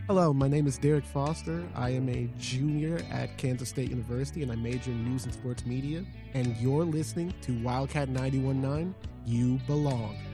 Hello, my name is Derek Foster. I am a junior at Kansas State University and I major in news and sports media. And you're listening to Wildcat 91.9. You belong.